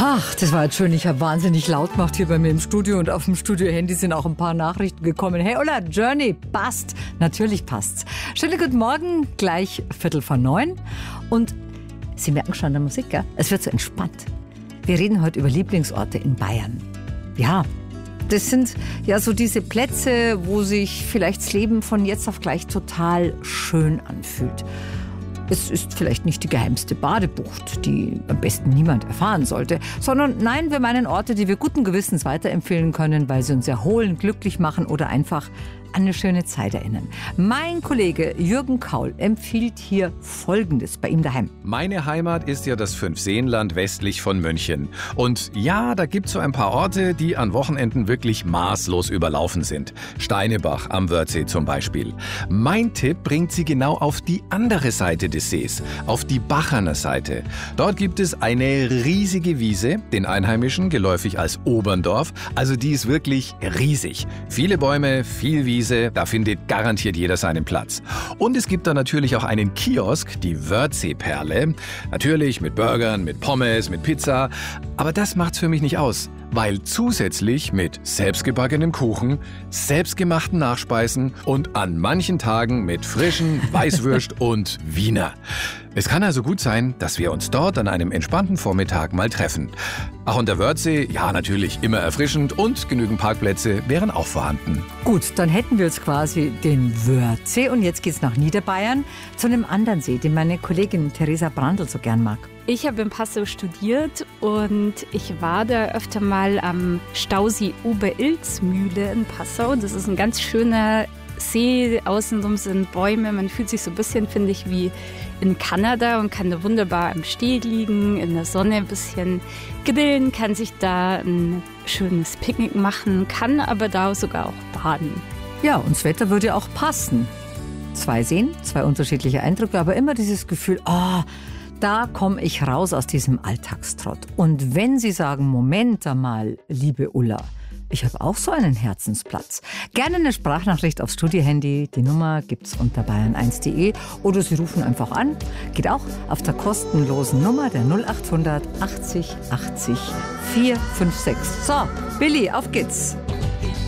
Ach, das war jetzt schön. Ich habe wahnsinnig laut gemacht hier bei mir im Studio und auf dem Studio-Handy sind auch ein paar Nachrichten gekommen. Hey, Ulla, Journey, passt. Natürlich passt's. Schönen guten Morgen, gleich 8:45. Und Sie merken schon an der Musik, gell? Es wird so entspannt. Wir reden heute über Lieblingsorte in Bayern. Ja, das sind ja so diese Plätze, wo sich vielleicht das Leben von jetzt auf gleich total schön anfühlt. Es ist vielleicht nicht die geheimste Badebucht, die am besten niemand erfahren sollte, sondern nein, wir meinen Orte, die wir guten Gewissens weiterempfehlen können, weil sie uns erholen, glücklich machen oder einfach an eine schöne Zeit erinnern. Mein Kollege Jürgen Kaul empfiehlt hier Folgendes bei ihm daheim. Meine Heimat ist ja das Fünfseenland westlich von München. Und ja, da gibt's so ein paar Orte, die an Wochenenden wirklich maßlos überlaufen sind. Steinebach am Wörthsee zum Beispiel. Mein Tipp bringt Sie genau auf die andere Seite des Sees, auf die Bacherner Seite. Dort gibt es eine riesige Wiese, den Einheimischen geläufig als Oberndorf. Also die ist wirklich riesig. Viele Bäume, viel Wiese. Da findet garantiert jeder seinen Platz. Und es gibt da natürlich auch einen Kiosk, die Wörthsee-Perle. Natürlich mit Burgern, mit Pommes, mit Pizza. Aber das macht's für mich nicht aus, weil zusätzlich mit selbstgebackenem Kuchen, selbstgemachten Nachspeisen und an manchen Tagen mit frischen Weißwürst und Wiener. Es kann also gut sein, dass wir uns dort an einem entspannten Vormittag mal treffen. Ach, und der Wörthsee, ja natürlich immer erfrischend und genügend Parkplätze wären auch vorhanden. Gut, dann hätten wir jetzt quasi den Wörthsee und jetzt geht's nach Niederbayern zu einem anderen See, den meine Kollegin Theresa Brandl so gern mag. Ich habe in Passau studiert und ich war da öfter mal am Stausee Oberilzmühle in Passau. Das ist ein ganz schöner See, außenrum sind Bäume. Man fühlt sich so ein bisschen, finde ich, wie in Kanada und kann da wunderbar am Steg liegen, in der Sonne ein bisschen grillen, kann sich da ein schönes Picknick machen, kann aber da sogar auch baden. Ja, und das Wetter würde auch passen. 2 Seen, 2 unterschiedliche Eindrücke, aber immer dieses Gefühl, da komme ich raus aus diesem Alltagstrott. Und wenn Sie sagen, Moment einmal, liebe Ulla, ich habe auch so einen Herzensplatz. Gerne eine Sprachnachricht aufs Studiohandy. Die Nummer gibt's unter bayern1.de oder Sie rufen einfach an. Geht auch auf der kostenlosen Nummer der 0800 80 80 456. So, Billy, auf geht's.